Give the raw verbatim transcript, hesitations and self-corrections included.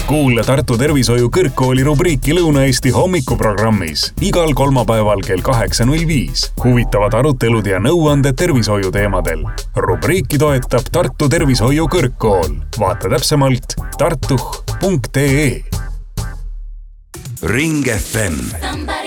Kuule Tartu Tervishoiu Kõrgkooli rubriiki Lõuna-Eesti hommikuprogrammis igal kolmapäeval kell kaheksa null viis. Huvitavad arutelud ja nõuanded tervishoiu teemadel. Rubriiki toetab Tartu Tervishoiu Kõrgkool. Vaata täpsemalt tartuh punkt ee. Ring F M.